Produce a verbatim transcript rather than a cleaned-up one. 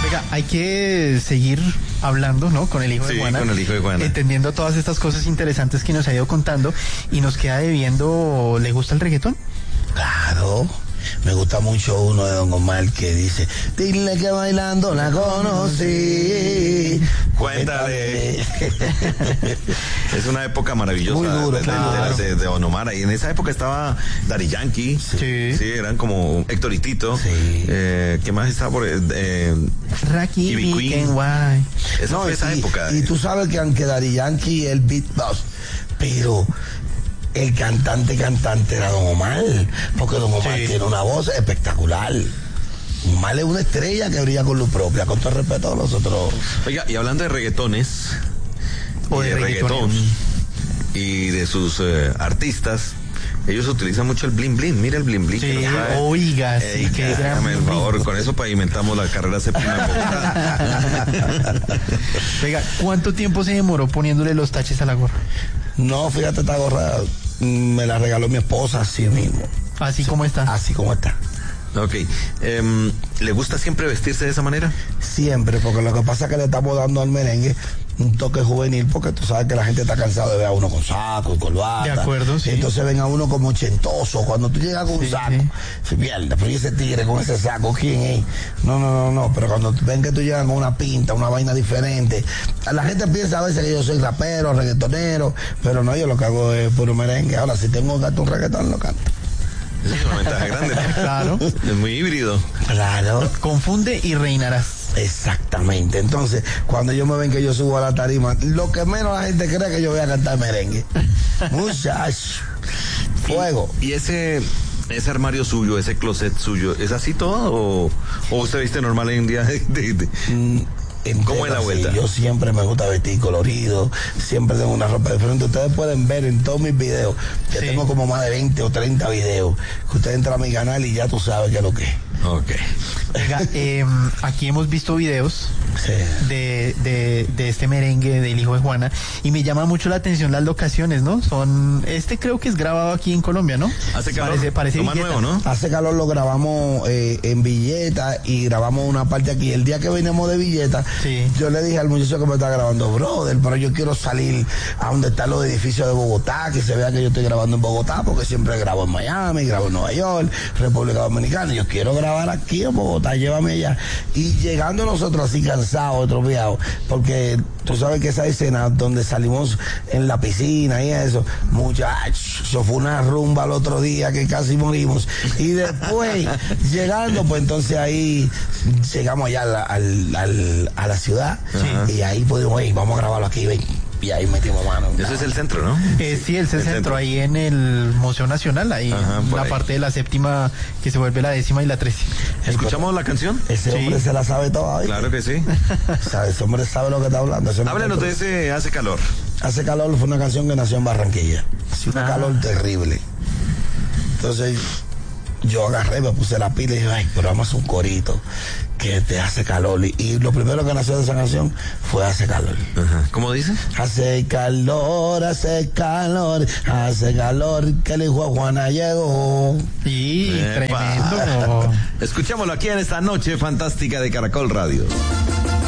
Oiga, hay que seguir hablando, ¿no? Con el hijo sí, de Juana. con el hijo de Juana. Entendiendo todas estas cosas interesantes que nos ha ido contando y nos queda debiendo, ¿le gusta el reggaetón? Claro. Me gusta mucho uno de Don Omar que dice, dile que bailando la conocí. Cuéntale. Es una época maravillosa. Muy duro, de, claro. de, de, de Don Omar. Y en esa época estaba Daddy Yankee. Sí. Sí, eran como Héctor y Tito. Sí. Eh, ¿Qué más estaba por eh, Raki, Ivy Queen. Guay. Esa No, fue esa y, época. y tú sabes que aunque Daddy Yankee el beatbox, pero el cantante cantante era Don Omar, porque Don Omar Sí. tiene una voz espectacular. Don Omar es una estrella que brilla con luz propia, con todo el respeto a nosotros. Oiga, y hablando de reggaetones, O y de de reggaetón, reggaetoneros. y de sus eh, artistas, ellos utilizan mucho el bling bling. Mira el bling bling. Sí, que nos trae. oiga, sí, Ey, qué gran hágame el bling favor, bling. con eso pavimentamos la carrera séptima en Bogotá. Oiga, ¿cuánto tiempo se demoró poniéndole los taches a la gorra? No, fíjate, esta gorra mm, me la regaló mi esposa así mismo, Así como está. así como está. Ok, em, ¿le gusta siempre vestirse de esa manera? Siempre, porque lo que pasa es que le estamos dando al merengue un toque juvenil, porque tú sabes que la gente está cansada de ver a uno con saco y corbata. De acuerdo, sí. Entonces ven a uno como ochentoso. Cuando tú llegas con un Sí, saco, sí. se pierde. Pero ¿y ese tigre con ese saco? ¿Quién es? No, no, no, no. Pero cuando ven que tú llegas con una pinta, una vaina diferente, la gente piensa a veces que yo soy rapero, reggaetonero, pero no, yo lo que hago es puro merengue. Ahora, si tengo que cantar un reggaetón, lo canto. Esa es una ventaja grande, ¿no? Claro. Es muy híbrido. Claro. Confunde y reinarás. Exactamente. Entonces, cuando yo me ven que yo subo a la tarima, lo que menos la gente cree es que yo voy a cantar merengue. Muchacho. Fuego. ¿Y ese ese armario suyo, ese closet suyo, es así todo o, o usted viste normal en día de, de, de- Mm, ¿Cómo es la entero, vuelta? sí. Yo siempre me gusta vestir colorido, siempre tengo una ropa diferente. Ustedes pueden ver en todos mis videos, que Sí. tengo como más de veinte o treinta videos, que usted entra a mi canal y ya tú sabes qué es lo que es. Ok. Oiga, eh, aquí hemos visto videos Sí. de, de, de este merengue del hijo de Juana y me llama mucho la atención las locaciones, ¿no? Son, este creo que es grabado aquí en Colombia, ¿no? Hace calor. Parece, parece Lo más Villeta. nuevo, ¿no? Hace calor, lo grabamos eh, en Villeta y grabamos una parte aquí. El día que venimos de Villeta, Sí. yo le dije al muchacho que me está grabando, brother, pero yo quiero salir a donde están los edificios de Bogotá, que se vea que yo estoy grabando en Bogotá, porque siempre grabo en Miami, grabo en Nueva York, República Dominicana. Yo quiero grabar aquí en Bogotá, llévame allá. Y llegando nosotros así cansados, atrofiados, porque tú sabes que esa escena donde salimos en la piscina y eso, muchachos, eso fue una rumba el otro día que casi morimos. Y después, llegando, pues entonces ahí llegamos allá al, al, al- a la ciudad Sí. y ahí pudimos, hey, vamos a grabarlo aquí, ven. Y ahí metimos mano. Ese es el centro, ¿no? Eh, sí, el centro. centro, ahí en el Museo Nacional, ahí Ajá, por la ahí. parte de la séptima que se vuelve la décima y la trece. ¿Escuchamos la canción? Ese Sí. hombre se la sabe toda. ¿viste? Claro que sí. O sea, ese hombre sabe lo que está hablando. Ese no Háblanos es de otro. ese Hace Calor. Hace calor fue una canción que nació en Barranquilla. Hacía una Ah. calor terrible. Entonces yo agarré, me puse la pila y dije, ay, pero vamos a hacer un corito que te hace calor. Y, y lo primero que nació de esa canción fue Hace calor. Ajá. ¿Cómo dice? Hace calor, hace calor, hace calor, que el hijo de Juana llegó. Y Epa. tremendo. Escuchémoslo aquí en esta noche fantástica de Caracol Radio.